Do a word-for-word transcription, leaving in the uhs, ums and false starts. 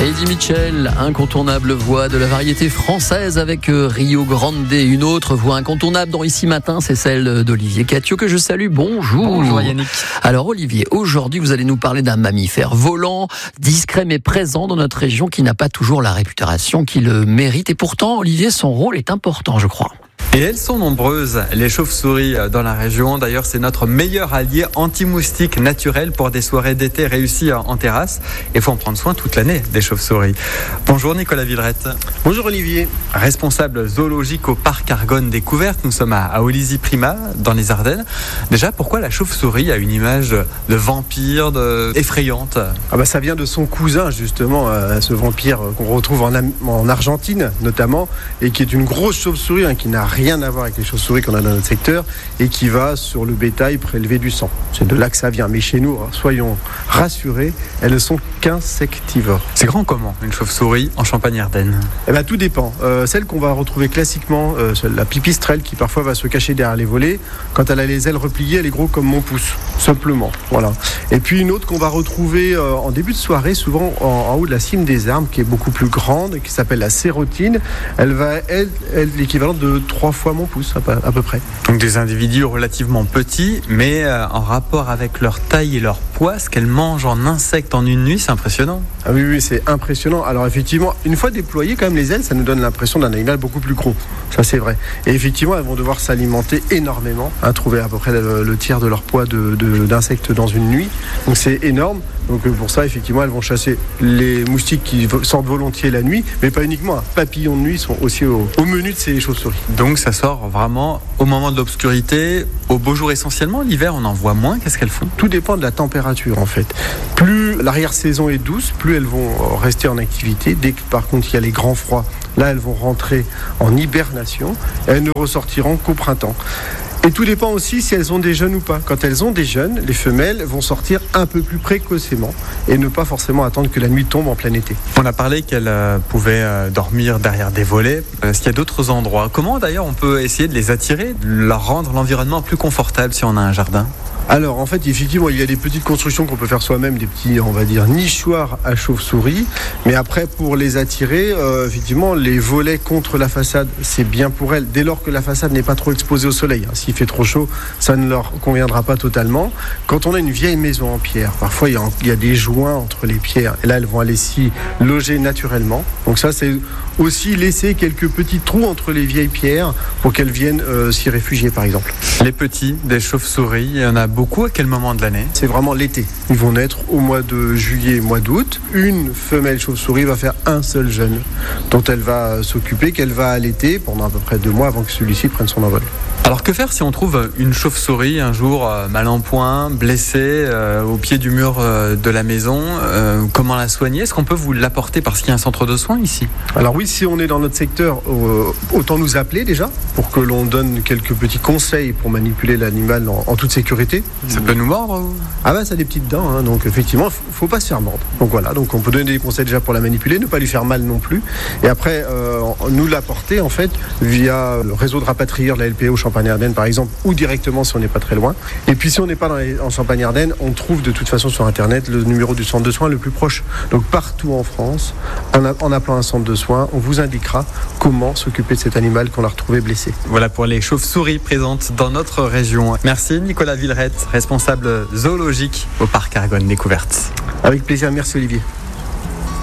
Eddie Mitchell, incontournable voix de la variété française avec Rio Grande. Une autre voix incontournable dans Ici Matin, c'est celle d'Olivier Catio que je salue. Bonjour. Bonjour Yannick. Alors Olivier, aujourd'hui vous allez nous parler d'un mammifère volant, discret mais présent dans notre région qui n'a pas toujours la réputation qu'il mérite. Et pourtant Olivier, son rôle est important je crois. Et elles sont nombreuses, les chauves-souris dans la région. D'ailleurs, c'est notre meilleur allié anti-moustique naturel pour des soirées d'été réussies en terrasse. Et il faut en prendre soin toute l'année des chauves-souris. Bonjour Nicolas Villerette. Bonjour Olivier. Responsable zoologique au parc Argonne Découverte. Nous sommes à Olizy-Prima, dans les Ardennes. Déjà, pourquoi la chauve-souris a une image de vampire, de... effrayante ? Ah bah ça vient de son cousin justement, euh, ce vampire qu'on retrouve en, Am- en Argentine notamment, et qui est une grosse chauve-souris hein, qui n'a rien rien à voir avec les chauves-souris qu'on a dans notre secteur et qui va sur le bétail prélever du sang. C'est de là que ça vient. Mais chez nous, soyons rassurés, elles ne sont qu'insectivores. C'est grand comment une chauve-souris en Champagne-Ardenne ? Eh ben, tout dépend. Euh, celle qu'on va retrouver classiquement, euh, la pipistrelle qui parfois va se cacher derrière les volets, quand elle a les ailes repliées, elle est gros comme mon pouce, simplement. Voilà. Et puis une autre qu'on va retrouver euh, en début de soirée, souvent en, en haut de la cime des arbres, qui est beaucoup plus grande, qui s'appelle la sérotine. Elle va être l'équivalent de trois fois mon pouce à peu, à peu près. Donc des individus relativement petits, mais euh, en rapport avec leur taille et leur poids, ce qu'elles mangent en insectes en une nuit, c'est impressionnant. Ah oui, oui, c'est impressionnant. Alors effectivement, une fois déployées, quand même les ailes, ça nous donne l'impression d'un animal beaucoup plus gros. Ça c'est vrai. Et effectivement, elles vont devoir s'alimenter énormément, hein, trouver à peu près le, le tiers de leur poids de, de, d'insectes dans une nuit. Donc c'est énorme. Donc pour ça, effectivement, elles vont chasser les moustiques qui sortent volontiers la nuit, mais pas uniquement. Papillons de nuit sont aussi au, au menu de ces chauves-souris. Donc ça sort vraiment au moment de l'obscurité, au beau jour essentiellement. L'hiver, on en voit moins. Qu'est-ce qu'elles font ? Tout dépend de la température en fait. Plus l'arrière-saison est douce, plus elles vont rester en activité. Dès que par contre il y a les grands froids, là elles vont rentrer en hibernation. Elles ne ressortiront qu'au printemps. Et tout dépend aussi si elles ont des jeunes ou pas. Quand elles ont des jeunes, les femelles vont sortir un peu plus précocement et ne pas forcément attendre que la nuit tombe en plein été. On a parlé qu'elles euh, pouvaient euh, dormir derrière des volets. Est-ce qu'il y a d'autres endroits ? Comment d'ailleurs on peut essayer de les attirer, de leur rendre l'environnement plus confortable si on a un jardin ? Alors en fait effectivement il y a des petites constructions qu'on peut faire soi-même, des petits on va dire nichoirs à chauves-souris, mais après pour les attirer euh, effectivement les volets contre la façade c'est bien pour elles dès lors que la façade n'est pas trop exposée au soleil, hein. S'il fait trop chaud ça ne leur conviendra pas totalement. Quand on a une vieille maison en pierre, parfois il y a, il y a des joints entre les pierres et là elles vont aller s'y loger naturellement, donc ça c'est aussi laisser quelques petits trous entre les vieilles pierres pour qu'elles viennent euh, s'y réfugier par exemple. Les petits des chauves-souris, il y en a beaucoup à quel moment de l'année ? C'est vraiment l'été. Ils vont naître au mois de juillet, mois d'août. Une femelle chauve-souris va faire un seul jeune dont elle va s'occuper, qu'elle va allaiter pendant à peu près deux mois avant que celui-ci prenne son envol. Alors que faire si on trouve une chauve-souris un jour euh, mal en point, blessée euh, au pied du mur euh, de la maison euh, comment la soigner ? Est-ce qu'on peut vous l'apporter parce qu'il y a un centre de soins ici ? Alors oui, si on est dans notre secteur, euh, autant nous appeler déjà pour que l'on donne quelques petits conseils pour manipuler l'animal en, en toute sécurité. Ça peut nous mordre ou... Ah ben ça a des petites dents, hein, donc effectivement, il ne faut pas se faire mordre. Donc voilà, donc on peut donner des conseils déjà pour la manipuler, ne pas lui faire mal non plus. Et après, euh, nous l'apporter en fait via le réseau de rapatrieurs, la L P O Champagne-Ardenne par exemple, ou directement si on n'est pas très loin. Et puis si on n'est pas dans les, en Champagne-Ardenne, on trouve de toute façon sur internet le numéro du centre de soins le plus proche. Donc partout en France, en, a, en appelant un centre de soins, on vous indiquera comment s'occuper de cet animal qu'on a retrouvé blessé. Voilà pour les chauves-souris présentes dans notre région. Merci Nicolas Villerette, responsable zoologique au parc Argonne Découverte. Avec plaisir, merci Olivier.